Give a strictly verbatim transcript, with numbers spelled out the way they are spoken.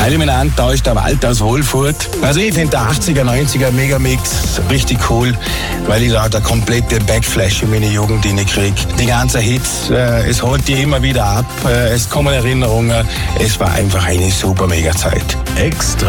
Heile miteinander, da ist der Walter aus Wohlfurt. Also ich finde der achtziger, neunziger Megamix richtig cool, weil ich da der komplette Backflash in meine Jugend kriege. Die ganzen Hits, äh, es holt die immer wieder ab, äh, es kommen Erinnerungen. Es war einfach eine super Mega-Zeit. Extra